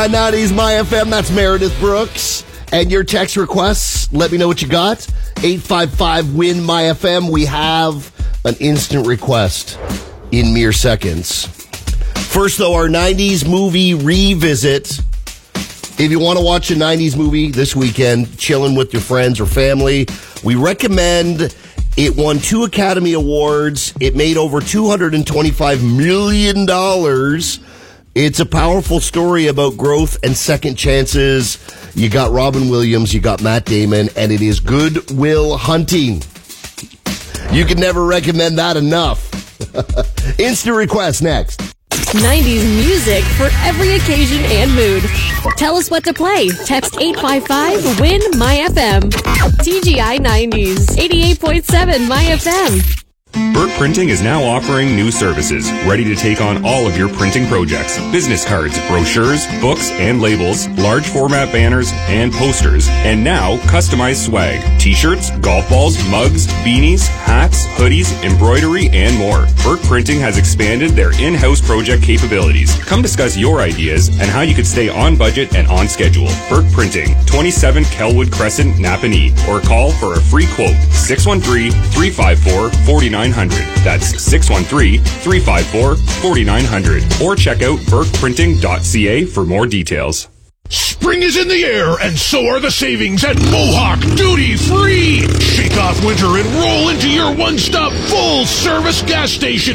90s My FM, that's Meredith Brooks. And your text requests, let me know what you got. 855-WIN-MY-FM. We have an instant request in mere seconds. First, though, our 90s movie revisit. If you want to watch a 90s movie this weekend, chilling with your friends or family, we recommend. It won 2 Academy Awards. It made over $225 million. It's a powerful story about growth and second chances. You got Robin Williams, you got Matt Damon, and it is Good Will Hunting. You can never recommend that enough. Instant request next. 90s music for every occasion and mood. Tell us what to play. Text 855-WIN-MY-FM. TGI 90s, 88.7 MyFM. Burke Printing is now offering new services, ready to take on all of your printing projects. Business cards, brochures, books and labels, large format banners and posters, and now customized swag. T-shirts, golf balls, mugs, beanies, hats, hoodies, embroidery, and more. Burke Printing has expanded their in-house project capabilities. Come discuss your ideas and how you could stay on budget and on schedule. Burke Printing, 27 Kelwood Crescent, Napanee, or call for a free quote, 613-354-4900. That's 613-354-4900. Or check out burkeprinting.ca for more details. Spring is in the air, and so are the savings at Mohawk Duty Free. Shake off winter and roll into your one-stop full-service gas station.